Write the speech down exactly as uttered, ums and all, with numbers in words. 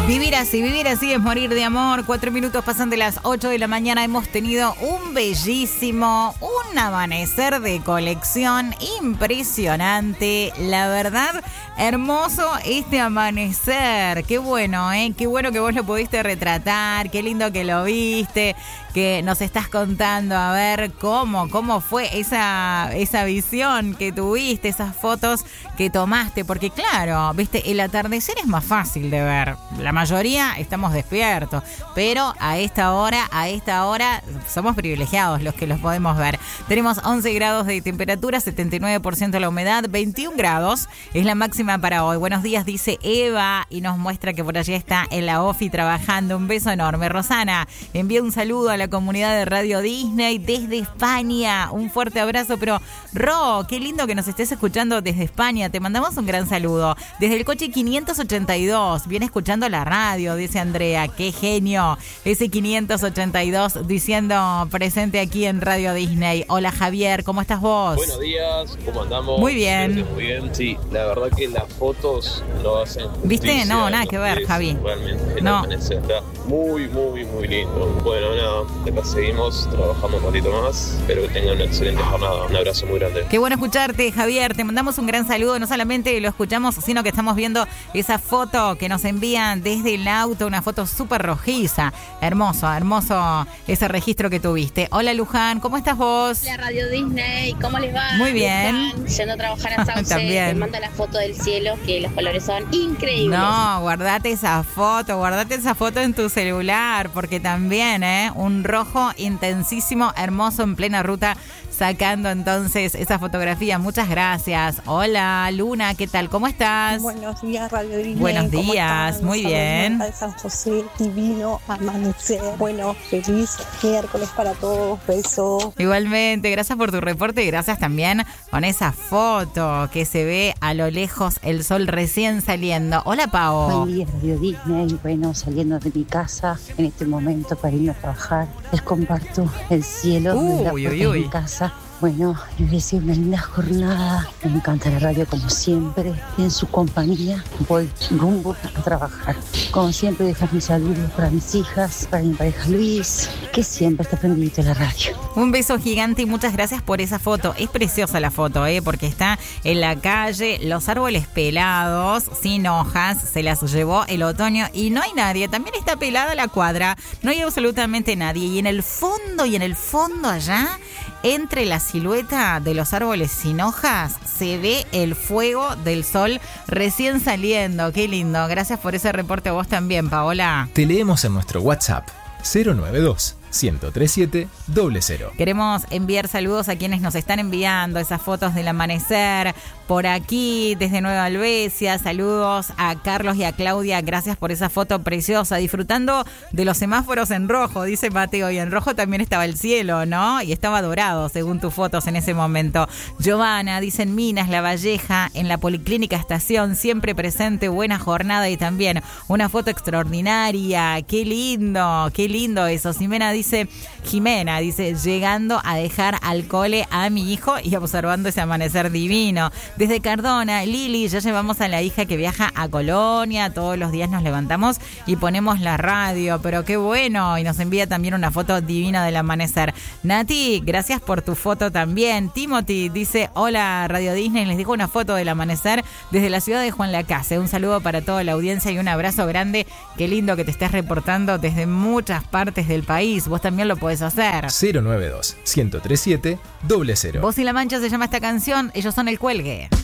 Vivir así, vivir así es morir de amor. Cuatro minutos pasan de las ocho de la mañana. Hemos tenido un bellísimo, un amanecer de colección impresionante. La verdad, hermoso este amanecer. Qué bueno, ¿eh? Qué bueno que vos lo pudiste retratar. Qué lindo que lo viste. Que nos estás contando, a ver cómo, cómo fue esa, esa visión que tuviste, esas fotos que tomaste. Porque claro, viste, el atardecer es más fácil de ver. La mayoría estamos despiertos, pero a esta hora, a esta hora somos privilegiados los que los podemos ver. Tenemos once grados de temperatura, setenta y nueve por ciento la humedad, veintiún grados es la máxima para hoy. Buenos días, dice Eva, y nos muestra que por allí está en la ofi trabajando. Un beso enorme. Rosana envía un saludo a la comunidad de Radio Disney desde España. Un fuerte abrazo, pero Ro, qué lindo que nos estés escuchando desde España. Te mandamos un gran saludo. Desde el coche quinientos ochenta y dos, viene escuchando la radio, dice Andrea. Qué genio. Ese quinientos ochenta y dos diciendo presente aquí en Radio Disney. Hola Javier, ¿cómo estás vos? Buenos días, ¿cómo andamos? Muy bien. Muy bien, sí. La verdad que las fotos lo hacen justicia. ¿Viste? No, nada que ver, Javi. Realmente el no. amanecer está muy, muy, muy lindo. Bueno, nada, acá seguimos, trabajamos un ratito más. Espero que tengan una excelente jornada. Un abrazo muy grande. Qué bueno escucharte, Javier. Te mandamos un gran saludo. No solamente lo escuchamos, sino que estamos viendo esa foto que nos envían desde el auto, una foto súper rojiza. Hermoso, hermoso ese registro que tuviste. Hola Luján, ¿cómo estás vos? Hola Radio Disney, ¿cómo les va? Muy bien. Luján, yendo a trabajar a Sauce, También. les manda la foto del cielo, que los colores son increíbles. No, guardate esa foto, guardate esa foto en tu celular, porque también, ¿eh? Un rojo intensísimo, hermoso en plena ruta, sacando entonces esa fotografía. Muchas gracias. Hola Luna, ¿qué tal? ¿Cómo estás? Buenos días, Radio Disney. Buenos ¿Cómo días, están? muy Los bien. saludos de San José, divino amanecer. Bueno, feliz miércoles para todos. Besos. Igualmente, gracias por tu reporte y gracias también con esa foto que se ve a lo lejos el sol recién saliendo. Hola Pao. Buen día, Radio Disney. Bueno, saliendo de mi casa en este momento para irme a trabajar, les comparto el cielo Uy, de la uy, puerta de uy. mi casa. Bueno, les deseo una linda jornada. Me encanta la radio como siempre. Y en su compañía voy rumbo a trabajar. Como siempre, dejar mis saludos para mis hijas, para mi pareja Luis, que siempre está pendiente de la radio. Un beso gigante y muchas gracias por esa foto. Es preciosa la foto, ¿eh? Porque está en la calle, los árboles pelados, sin hojas, se las llevó el otoño y no hay nadie. También está pelada la cuadra, no hay absolutamente nadie. Y en el fondo, y en el fondo allá, entre la silueta de los árboles sin hojas, se ve el fuego del sol recién saliendo. Qué lindo. Gracias por ese reporte a vos también, Paola. Te leemos en nuestro WhatsApp cero nueve dos, uno cero tres siete, cero cero. Queremos enviar saludos a quienes nos están enviando esas fotos del amanecer por aquí desde Nueva Albesia. Saludos a Carlos y a Claudia, gracias por esa foto preciosa, disfrutando de los semáforos en rojo, dice Mateo, y en rojo también estaba el cielo, ¿no? Y estaba dorado según tus fotos en ese momento. Giovanna, dice en Minas, La Valleja, en la Policlínica Estación, siempre presente, buena jornada y también una foto extraordinaria. Qué lindo, qué lindo eso. Ximena dice, Jimena dice, llegando a dejar al cole a mi hijo y observando ese amanecer divino. Desde Cardona, Lili, ya llevamos a la hija que viaja a Colonia, todos los días nos levantamos y ponemos la radio, pero qué bueno, y nos envía también una foto divina del amanecer. Nati, gracias por tu foto también. Timothy dice, hola Radio Disney, les dejo una foto del amanecer desde la ciudad de Juan Lacase. Un saludo para toda la audiencia y un abrazo grande. Qué lindo que te estés reportando desde muchas partes del país. Vos también lo podés hacer. cero nueve dos, uno cero tres siete, cero cero. Voz y la Mancha se llama esta canción, ellos son El Cuelgue.